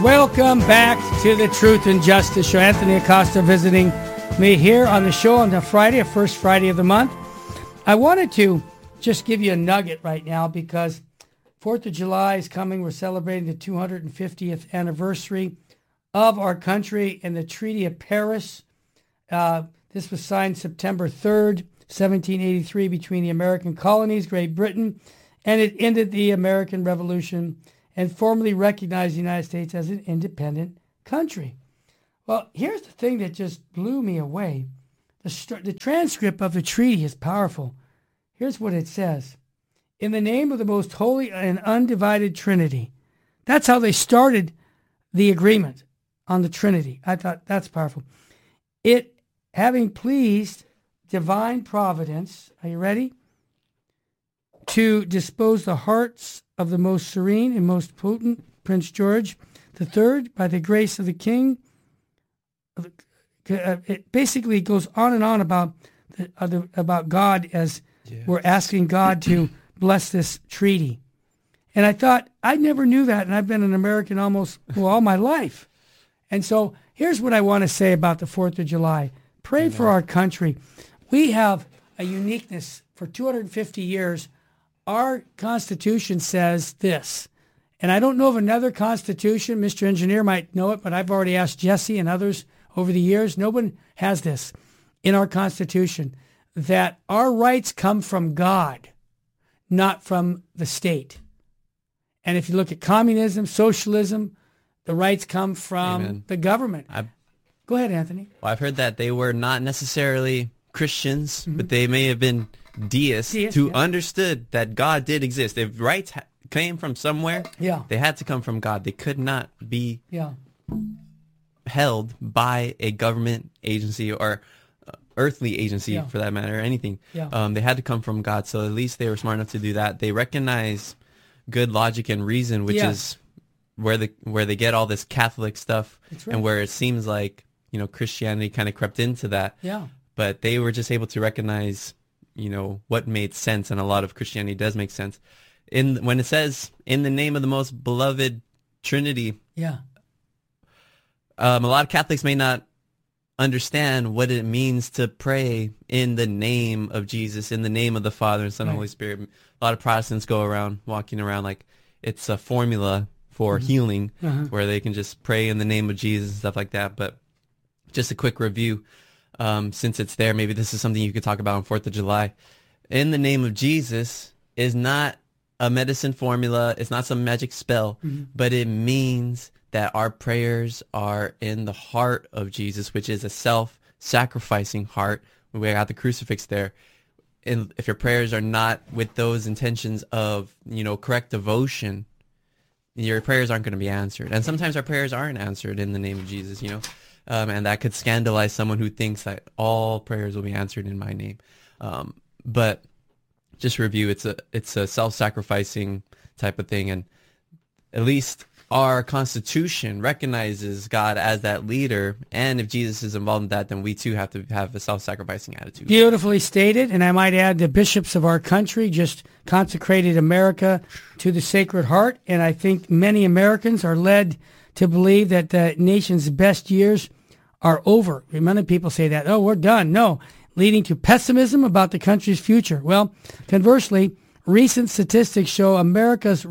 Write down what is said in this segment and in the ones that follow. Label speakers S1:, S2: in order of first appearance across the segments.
S1: Welcome back to the Truth and Justice Show. Anthony Acosta visiting me here on the show on the Friday, the first Friday of the month. I wanted to just give you a nugget right now because 4th of July is coming. We're celebrating the 250th anniversary of our country and the Treaty of Paris. This was signed September 3rd, 1783 between the American colonies, Great Britain, and it ended the American Revolution and formally recognized the United States as an independent country. Well, here's the thing that just blew me away. The transcript of the treaty is powerful. Here's what it says. In the name of the most holy and undivided Trinity. That's how they started the agreement on the Trinity. I thought that's powerful. It having pleased divine providence, are you ready? To dispose the hearts of the most serene and most potent Prince George III by the grace of the King. It basically goes on and on about God as we're asking God to bless this treaty. And I thought, I never knew that, and I've been an American almost all my life. And so here's what I want to say about the 4th of July. Pray for our country. We have a uniqueness for 250 years. Our Constitution says this, and I don't know of another Constitution. Mr. Engineer might know it, but I've already asked Jesse and others over the years. No one has this in our Constitution, that our rights come from God, not from the state. And if you look at communism, socialism, the rights come from the government. Go ahead, Anthony.
S2: Well, I've heard that they were not necessarily Christians, but they may have been deists who understood that God did exist. If rights came from somewhere, they had to come from God. They could not be held by a government agency or earthly agency for that matter, or anything. They had to come from God. So at least they were smart enough to do that. They recognize good logic and reason, which is where they get all this Catholic stuff, and where it seems like, Christianity kind of crept into that. But they were just able to recognize, what made sense, and a lot of Christianity does make sense. When it says, in the name of the most beloved Trinity, a lot of Catholics may not understand what it means to pray in the name of Jesus, in the name of the Father and Son and Holy Spirit. A lot of Protestants go around, walking around like it's a formula for healing, where they can just pray in the name of Jesus and stuff like that. But just a quick review, since it's there, maybe this is something you could talk about on 4th of July. In the name of Jesus is not a medicine formula. It's not some magic spell, but it means that our prayers are in the heart of Jesus, which is a self-sacrificing heart. We have the crucifix there. And if your prayers are not with those intentions of, correct devotion, your prayers aren't going to be answered. And sometimes our prayers aren't answered in the name of Jesus, and that could scandalize someone who thinks that all prayers will be answered in my name. But just review, it's a self-sacrificing type of thing. And at least our Constitution recognizes God as that leader, and if Jesus is involved in that, then we too have to have a self-sacrificing attitude.
S1: Beautifully stated, and I might add the bishops of our country just consecrated America to the Sacred Heart, and I think many Americans are led to believe that the nation's best years are over. Many people say that, we're done. No, leading to pessimism about the country's future. Well, conversely, recent statistics show America's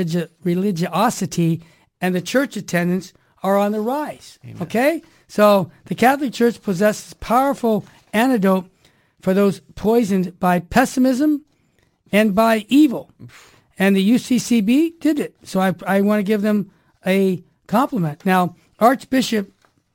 S1: religiosity and the church attendance are on the rise. Amen. Okay? So the Catholic Church possesses powerful antidote for those poisoned by pessimism and by evil. And the UCCB did it. So I want to give them a compliment. Now, Archbishop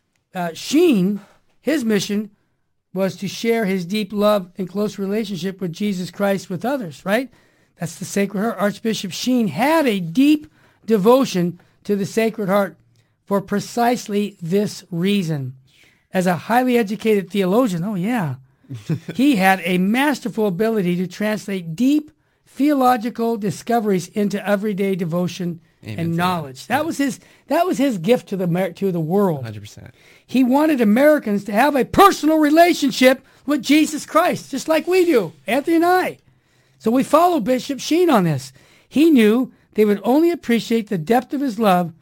S1: Sheen, his mission was to share his deep love and close relationship with Jesus Christ with others, right? That's the Sacred Heart. Archbishop Sheen had a deep devotion to the Sacred Heart for precisely this reason. As a highly educated theologian, he had a masterful ability to translate deep theological discoveries into everyday devotion and knowledge. That was his gift to the world.
S2: 100%.
S1: He wanted Americans to have a personal relationship with Jesus Christ, just like we do, Anthony and I. So we follow Bishop Sheen on this. He knew they would only appreciate the depth of his love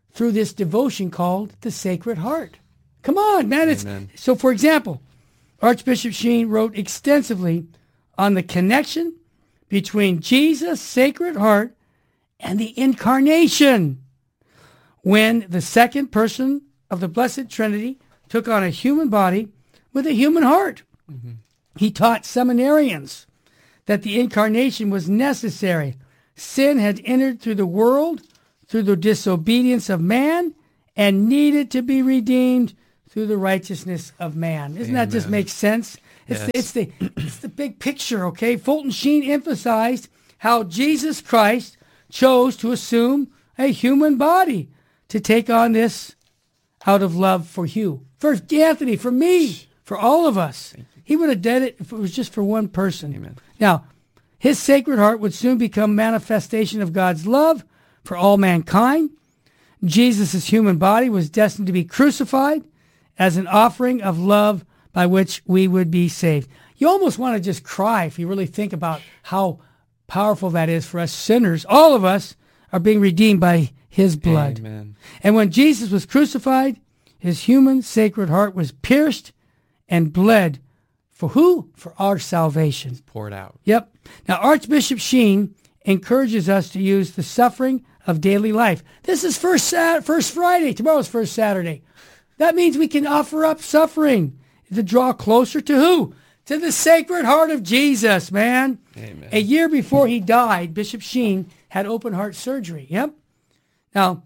S1: through this devotion called the Sacred Heart. Come on, man.
S2: Amen.
S1: So, for example, Archbishop Sheen wrote extensively on the connection between Jesus' Sacred Heart and the Incarnation, when the second person of the Blessed Trinity took on a human body with a human heart. Mm-hmm. He taught seminarians that the Incarnation was necessary. Sin had entered through the world through the disobedience of man and needed to be redeemed through the righteousness of man. Doesn't that just make sense? It's the big picture, okay? Fulton Sheen emphasized how Jesus Christ chose to assume a human body to take on this out of love for you. For Anthony, for me, for all of us. He would have done it if it was just for one person.
S2: Amen.
S1: Now, his Sacred Heart would soon become manifestation of God's love for all mankind. Jesus' human body was destined to be crucified as an offering of love by which we would be saved. You almost want to just cry if you really think about how powerful that is for us sinners. All of us are being redeemed by his blood.
S2: Amen.
S1: And when Jesus was crucified, his human Sacred Heart was pierced and bled. For who? For our salvation.
S2: It's poured out.
S1: Yep. Now, Archbishop Sheen encourages us to use the suffering of daily life. This is first Friday. Tomorrow's first Saturday. That means we can offer up suffering to draw closer to who? To the Sacred Heart of Jesus, man.
S2: Amen.
S1: A year before he died, Bishop Sheen had open heart surgery. Yep. Now,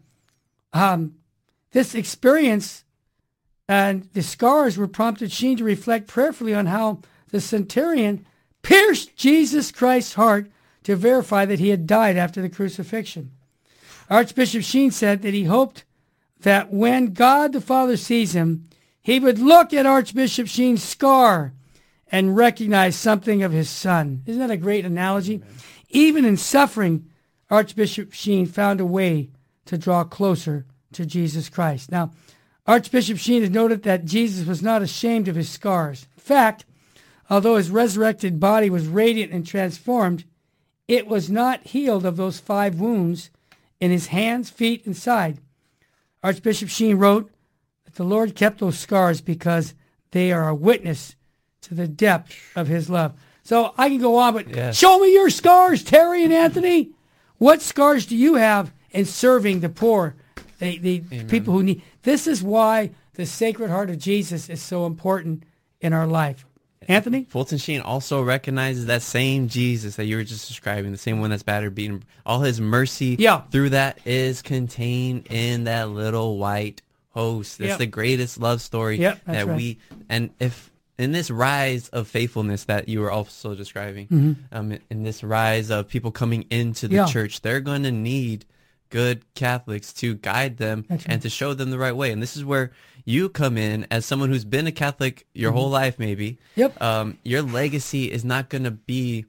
S1: this experience and the scars were prompted Sheen to reflect prayerfully on how the centurion pierced Jesus Christ's heart to verify that he had died after the crucifixion. Archbishop Sheen said that he hoped that when God the Father sees him, he would look at Archbishop Sheen's scar and recognize something of his son. Isn't that a great analogy? Amen. Even in suffering, Archbishop Sheen found a way to draw closer to Jesus Christ. Now, Archbishop Sheen has noted that Jesus was not ashamed of his scars. In fact, although his resurrected body was radiant and transformed, it was not healed of those 5 wounds in his hands, feet, and side. Archbishop Sheen wrote that the Lord kept those scars because they are a witness to the depth of his love. So I can go on, but show me your scars, Terry and Anthony. What scars do you have in serving the poor, the people who need? This is why the Sacred Heart of Jesus is so important in our life. Anthony?
S2: Fulton Sheen also recognizes that same Jesus that you were just describing, the same one that's battered, beaten. All his mercy through that is contained in that little white host. That's the greatest love story that we, and if in this rise of faithfulness that you were also describing, in this rise of people coming into the church, they're going to need good Catholics to guide them and to show them the right way. And this is where you come in as someone who's been a Catholic your whole life, maybe. Your legacy is not going to be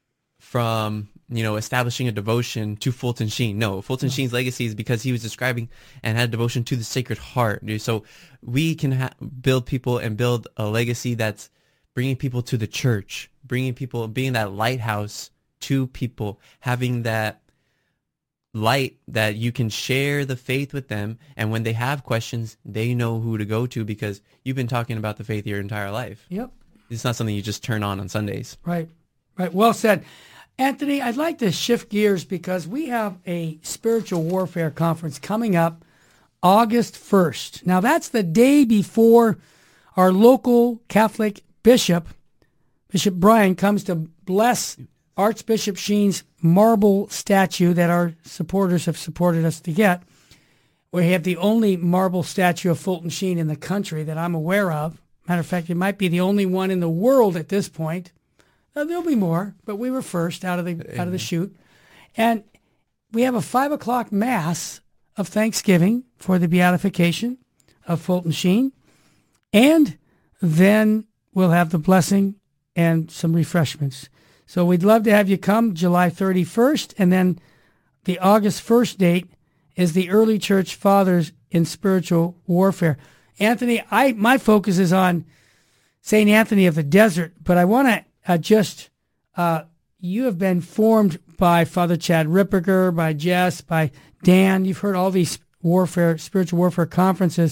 S2: from, establishing a devotion to Fulton Sheen. No, Fulton Sheen's legacy is because he was describing and had a devotion to the Sacred Heart. So we can build people and build a legacy that's bringing people to the church, bringing people, being that lighthouse to people, having that light that you can share the faith with them, and when they have questions, they know who to go to because you've been talking about the faith your entire life. It's not something you just turn on Sundays.
S1: Right. Well said. Anthony, I'd like to shift gears because we have a spiritual warfare conference coming up August 1st. Now, that's the day before our local Catholic bishop, Bishop Brian, comes to bless Archbishop Sheen's marble statue that our supporters have supported us to get. We have the only marble statue of Fulton Sheen in the country that I'm aware of. Matter of fact, it might be the only one in the world at this point. There'll be more, but we were first out of the chute. And we have a 5 o'clock mass of Thanksgiving for the beatification of Fulton Sheen. And then we'll have the blessing and some refreshments. So we'd love to have you come July 31st, and then the August 1st date is the Early Church Fathers in Spiritual Warfare. Anthony, my focus is on St. Anthony of the Desert, but I want to you have been formed by Father Chad Ripperger, by Jess, by Dan. You've heard all these warfare, spiritual warfare conferences.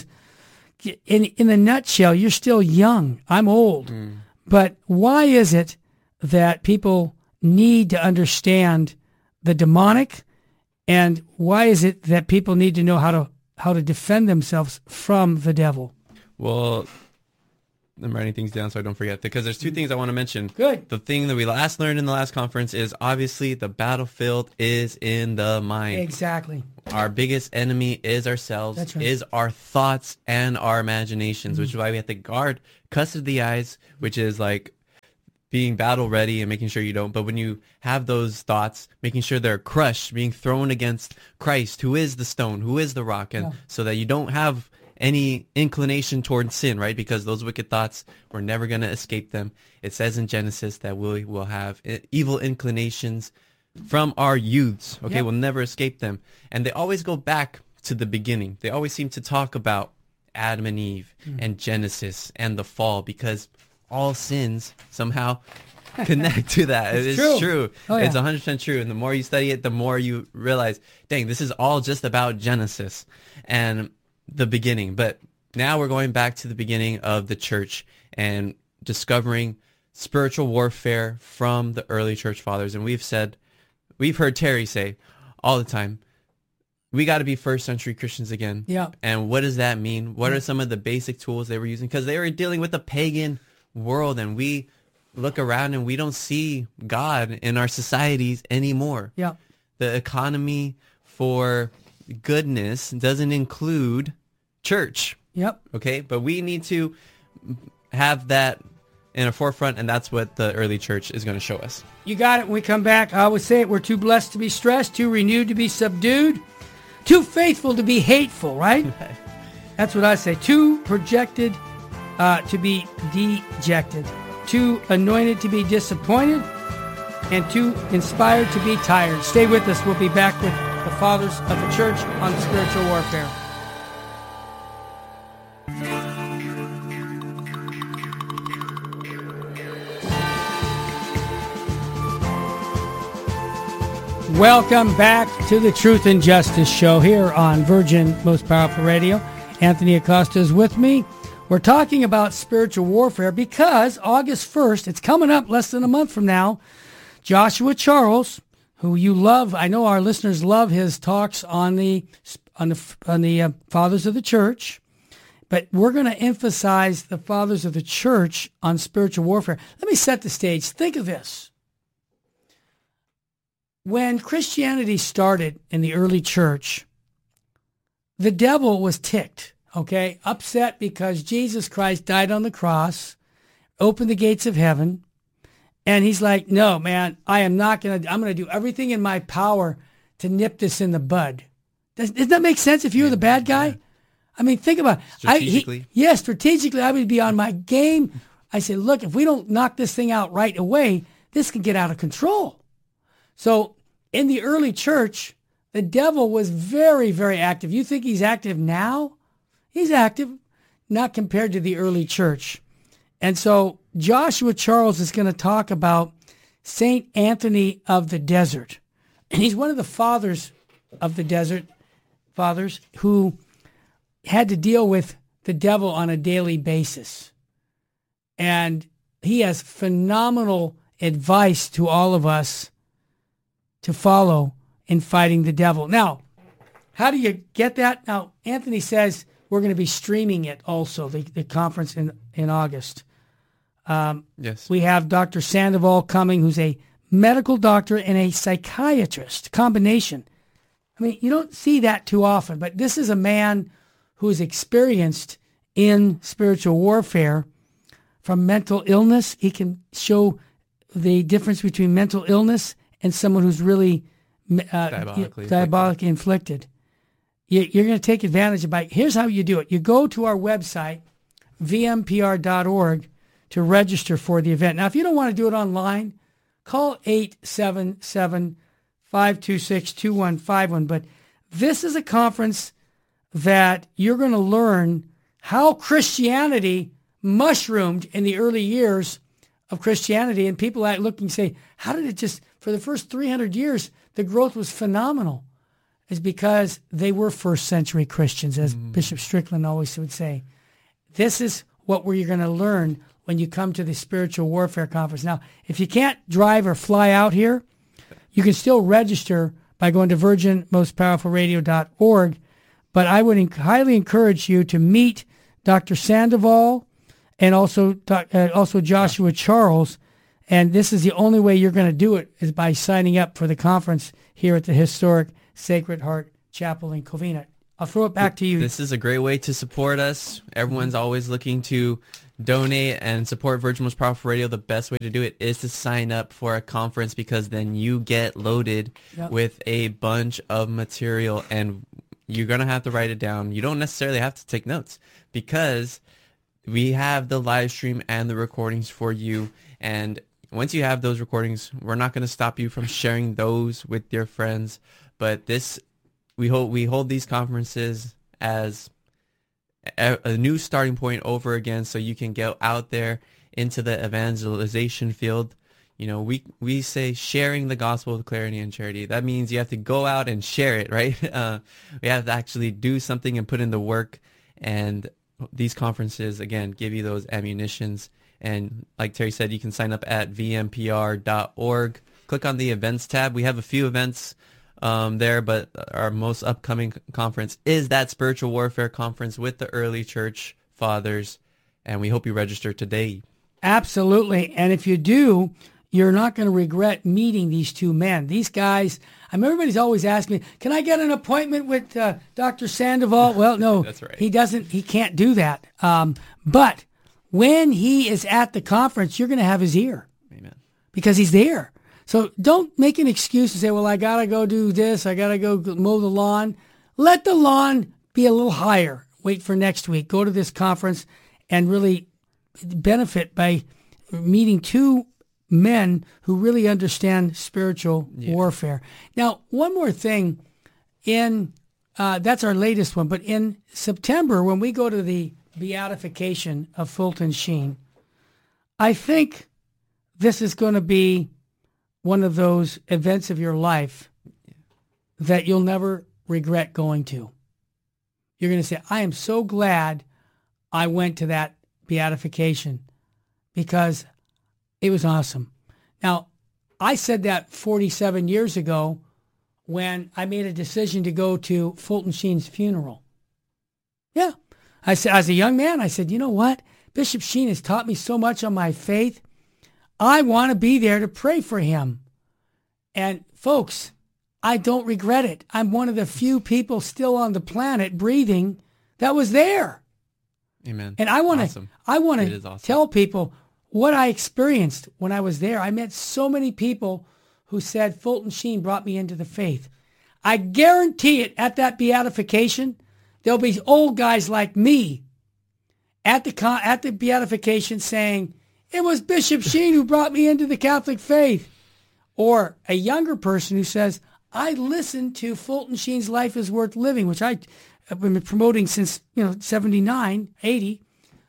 S1: In a nutshell, you're still young. I'm old. But why is it that people need to understand the demonic, and why is it that people need to know how to defend themselves from the devil?
S2: Well, I'm writing things down so I don't forget, because there's two things I want to mention.
S1: Good.
S2: The thing that we last learned in the last conference is obviously the battlefield is in the mind.
S1: Exactly.
S2: Our biggest enemy is ourselves,
S1: That's right.
S2: is our thoughts and our imaginations, which is why we have to guard cuss of the eyes, which is like being battle ready and making sure you don't. But when you have those thoughts, making sure they're crushed, being thrown against Christ, who is the stone, who is the rock, and so that you don't have any inclination towards sin, right? Because those wicked thoughts, we're never going to escape them. It says in Genesis that we will have evil inclinations from our youths. Okay, we'll never escape them. And they always go back to the beginning. They always seem to talk about Adam and Eve and Genesis and the fall, because all sins somehow connect to that. It's true.
S1: Oh, yeah.
S2: It's 100% true. And the more you study it, the more you realize, dang, this is all just about Genesis and the beginning. But now we're going back to the beginning of the church and discovering spiritual warfare from the early church fathers. And we've heard Terry say all the time, we got to be first century Christians again.
S1: Yeah.
S2: And what does that mean? What are some of the basic tools they were using? Because they were dealing with a pagan world, and we look around and we don't see God in our societies anymore.
S1: Yeah.
S2: The economy for goodness doesn't include church.
S1: Yep.
S2: Okay, but we need to have that in a forefront, and that's what the early church is going to show us.
S1: You got it. When we come back, I always say it, we're too blessed to be stressed, too renewed to be subdued, too faithful to be hateful, right? That's what I say. Too projected to be dejected, too anointed to be disappointed, and too inspired to be tired. Stay with us. We'll be back with the fathers of the church on spiritual warfare. Welcome back to the Truth and Justice Show here on Virgin Most Powerful Radio. Anthony Acosta is with me. We're talking about spiritual warfare because August 1st, it's coming up less than a month from now. Joshua Charles, who you love, I know our listeners love his talks on the fathers of the church, but we're going to emphasize the fathers of the church on spiritual warfare. Let me set the stage. Think of this. When Christianity started in the early church, the devil was ticked, okay, upset because Jesus Christ died on the cross, opened the gates of heaven, and he's like, no, man, I'm going to do everything in my power to nip this in the bud. Does that make sense if you're the bad guy? Yeah. I mean, think about it.
S2: Strategically?
S1: Strategically, I would be on my game. I said, look, if we don't knock this thing out right away, this can get out of control. So in the early church, the devil was very, very active. You think he's active now? He's active, not compared to the early church. And so Joshua Charles is going to talk about St. Anthony of the Desert. And he's one of the fathers of the desert, fathers who had to deal with the devil on a daily basis. And he has phenomenal advice to all of us to follow in fighting the devil. Now, how do you get that? Now, Anthony says we're going to be streaming it also, the conference in August.
S2: Yes.
S1: We have Dr. Sandoval coming, who's a medical doctor and a psychiatrist, combination. I mean, you don't see that too often, but this is a man who is experienced in spiritual warfare from mental illness. He can show the difference between mental illness and someone who's really diabolically inflicted. You're going to take advantage of it. Here's how you do it. You go to our website, vmpr.org, to register for the event. Now, if you don't want to do it online, call 877-526-2151. But this is a conference that you're going to learn how Christianity mushroomed in the early years of Christianity. And people look and say, how did it just, for the first 300 years, the growth was phenomenal. is because they were first century Christians, as Bishop Strickland always would say. This is what you're going to learn when you come to the Spiritual Warfare Conference. Now, if you can't drive or fly out here, you can still register by going to virginmostpowerfulradio.org. But I would highly encourage you to meet Dr. Sandoval and also Joshua Charles. And this is the only way you're going to do it is by signing up for the conference here at the historic Sacred Heart Chapel in Covina. I'll throw it back to you.
S2: This is a great way to support us. Everyone's always looking to donate and support Virgin Most Powerful Radio. The best way to do it is to sign up for a conference, because then you get loaded with a bunch of material, and you're going to have to write it down. You don't necessarily have to take notes, because we have the live stream and the recordings for you. And once you have those recordings, we're not going to stop you from sharing those with your friends. But we hold these conferences as a new starting point over again, so you can get out there into the evangelization field. You know, we say sharing the gospel with clarity and charity. That means you have to go out and share it, right? We have to actually do something and put in the work. And these conferences, again, give you those ammunitions. And like Terry said, you can sign up at vmpr.org. Click on the events tab. We have a few events there, but our most upcoming conference is that Spiritual Warfare Conference with the early church fathers, and we hope you register today.
S1: Absolutely. And if you do, you're not going to regret meeting these two men. These guys, everybody's always asking me, can I get an appointment with Dr. Sandoval? Well, no,
S2: That's right.
S1: He can't do that. But when he is at the conference, you're going to have his ear.
S2: Amen.
S1: Because he's there. So don't make an excuse and say, well, I got to go do this. I got to go mow the lawn. Let the lawn be a little higher. Wait for next week. Go to this conference and really benefit by meeting two men who really understand spiritual warfare. Now, one more thing. That's our latest one. But in September, when we go to the beatification of Fulton Sheen, I think this is going to be one of those events of your life that you'll never regret going to. You're going to say, I am so glad I went to that beatification because it was awesome. Now, I said that 47 years ago when I made a decision to go to Fulton Sheen's funeral. Yeah. I said, as a young man, I said, you know what? Bishop Sheen has taught me so much on my faith. I want to be there to pray for him. And folks, I don't regret it. I'm one of the few people still on the planet breathing that was there.
S2: Amen.
S1: And I want
S2: Awesome.
S1: to tell people what I experienced when I was there. I met so many people who said Fulton Sheen brought me into the faith. I guarantee it, at that beatification, there'll be old guys like me at the beatification saying, it was Bishop Sheen who brought me into the Catholic faith. Or a younger person who says, I listened to Fulton Sheen's Life is Worth Living, which I have been promoting since 79, 80.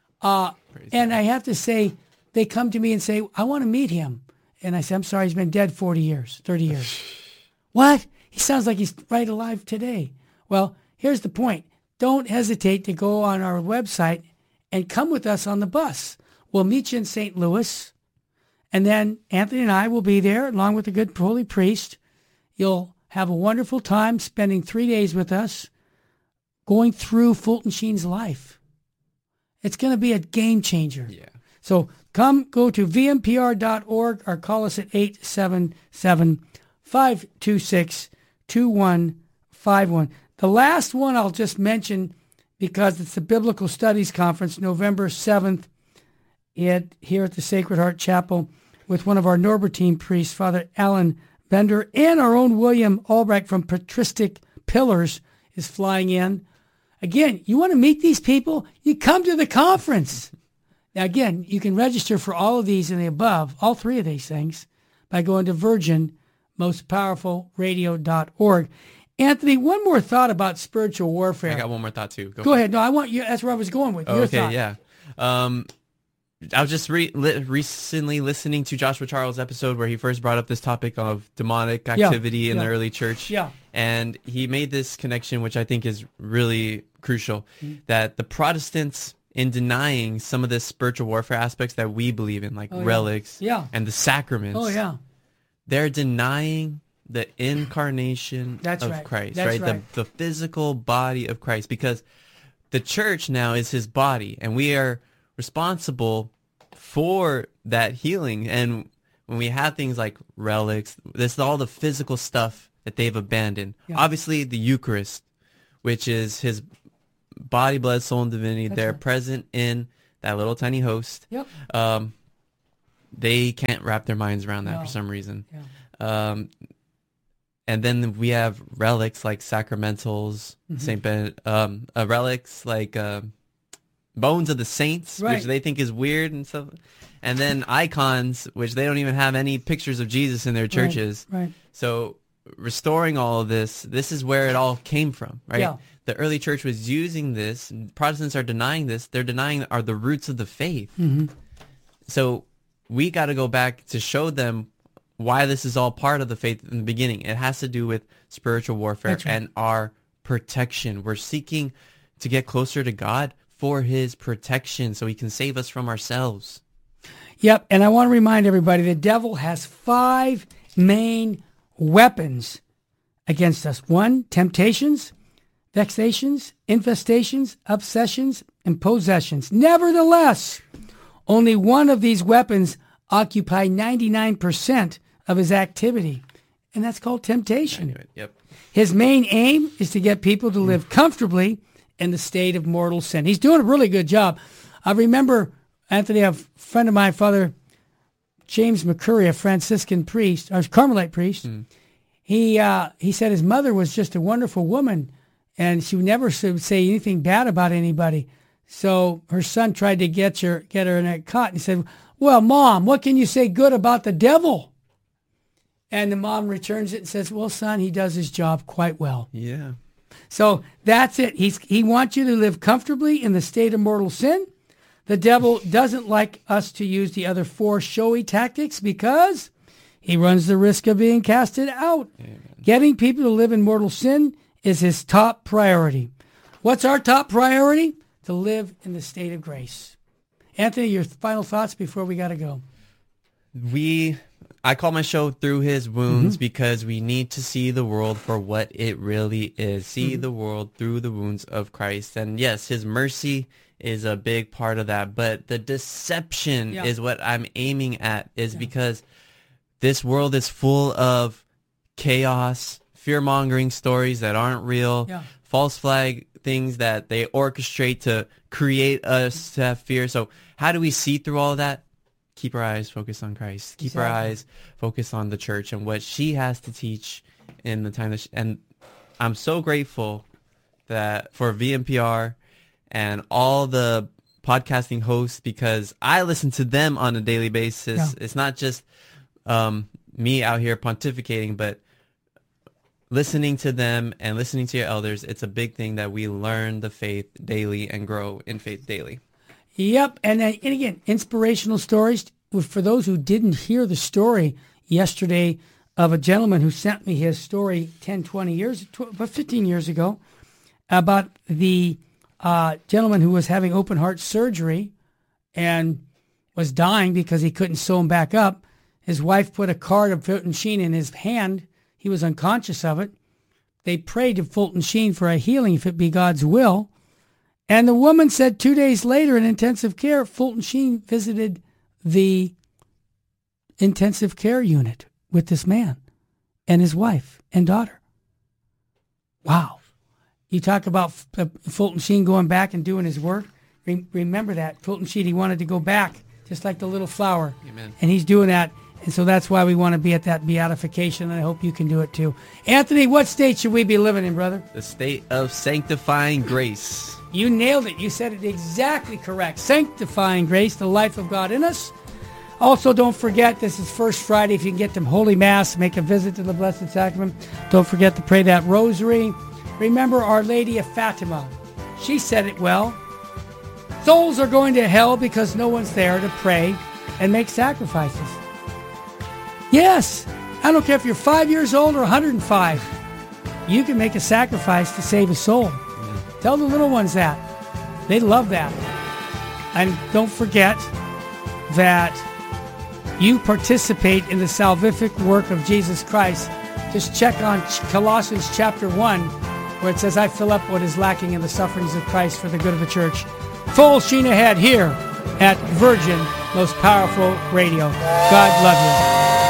S1: And I have to say, they come to me and say, I want to meet him. And I say, I'm sorry, he's been dead 40 years, 30 years. What? He sounds like he's right alive today. Well, here's the point. Don't hesitate to go on our website and come with us on the bus. We'll meet you in St. Louis. And then Anthony and I will be there along with a good holy priest. You'll have a wonderful time spending 3 days with us going through Fulton Sheen's life. It's going to be a game changer.
S2: Yeah.
S1: So go to vmpr.org or call us at 877-526-2151. The last one I'll just mention because it's the Biblical Studies Conference, November 7th, here at the Sacred Heart Chapel with one of our Norbertine priests, Father Alan Bender, and our own William Albrecht from Patristic Pillars is flying in. Again, you want to meet these people? You come to the conference. Now, again, you can register for all of these and the above, all three of these things, by going to virginmostpowerfulradio.org. Anthony, one more thought about spiritual warfare.
S2: I got one more thought too.
S1: Go ahead. No, I want you. That's where I was going with your thought.
S2: Yeah. I was just recently listening to Joshua Charles' episode where he first brought up this topic of demonic activity in the early church.
S1: Yeah.
S2: And he made this connection, which I think is really crucial, that the Protestants, in denying some of the spiritual warfare aspects that we believe in, like relics and the sacraments, they're denying the incarnation of Christ, right? The physical body of Christ, because the church now is his body, and we are responsible for that healing. And when we have things like relics, this is all the physical stuff that they've abandoned. Obviously, the Eucharist, which is his body, blood, soul, and divinity, they're present in that little tiny host. They can't wrap their minds around that for some reason. And then we have relics like sacramentals, Saint relics like bones of the saints, which they think is weird and stuff. And then icons, which they don't even have any pictures of Jesus in their churches. So restoring all of this is where it all came from, right? The early church was using this. Protestants are denying this. They're denying are the roots of the faith. So we got to go back to show them why this is all part of the faith in the beginning. It has to do with spiritual warfare and our protection. We're seeking to get closer to God for his protection so he can save us from ourselves.
S1: Yep, and I want to remind everybody, the devil has 5 main weapons against us. 1, temptations, vexations, infestations, obsessions, and possessions. Nevertheless, only one of these weapons occupy 99% of his activity, and that's called temptation. His main aim is to get people to live comfortably in the state of mortal sin. He's doing a really good job. I remember, Anthony, a friend of mine, Father James McCurry, a Franciscan priest, or Carmelite priest, he said his mother was just a wonderful woman, and she would never say anything bad about anybody. So her son tried to get her in a cot, and he said, "Well, Mom, what can you say good about the devil?" And the mom returns it and says, "Well, son, he does his job quite well."
S2: Yeah.
S1: So that's it. He wants you to live comfortably in the state of mortal sin. The devil doesn't like us to use the other 4 showy tactics because he runs the risk of being casted out. Amen. Getting people to live in mortal sin is his top priority. What's our top priority? To live in the state of grace. Anthony, your final thoughts before we got to go.
S2: I call my show Through His Wounds because we need to see the world for what it really is. See the world through the wounds of Christ. And yes, his mercy is a big part of that. But the deception is what I'm aiming at, is because this world is full of chaos, fear-mongering stories that aren't real, false flag things that they orchestrate to create us to have fear. So how do we see through all of that? Keep our eyes focused on Christ. Keep our eyes focused on the church and what she has to teach in the time that and I'm so grateful that for VMPR and all the podcasting hosts, because I listen to them on a daily basis. It's not just me out here pontificating, but listening to them and listening to your elders. It's a big thing that we learn the faith daily and grow in faith daily.
S1: Yep. And again, inspirational stories. For those who didn't hear the story yesterday of a gentleman who sent me his story 10, 20 years, 15 years ago, about the gentleman who was having open heart surgery and was dying because he couldn't sew him back up. His wife put a card of Fulton Sheen in his hand. He was unconscious of it. They prayed to Fulton Sheen for a healing if it be God's will. And the woman said 2 days later in intensive care, Fulton Sheen visited the intensive care unit with this man and his wife and daughter. Wow. You talk about Fulton Sheen going back and doing his work. Remember that. Fulton Sheen, he wanted to go back, just like the little flower.
S2: Amen.
S1: And he's doing that. And so that's why we want to be at that beatification, and I hope you can do it too. Anthony, what state should we be living in, brother?
S2: The state of sanctifying grace.
S1: You nailed it. You said it exactly correct. Sanctifying grace, the life of God in us. Also, don't forget, this is First Friday. If you can get to Holy Mass, make a visit to the Blessed Sacrament. Don't forget to pray that rosary. Remember Our Lady of Fatima. She said it well. Souls are going to hell because no one's there to pray and make sacrifices. Yes, I don't care if you're 5 years old or 105. You can make a sacrifice to save a soul. Tell the little ones that. They love that. And don't forget that you participate in the salvific work of Jesus Christ. Just check on Colossians chapter 1, where it says, I fill up what is lacking in the sufferings of Christ for the good of the church. Full sheen ahead here at Virgin, most powerful radio. God love you.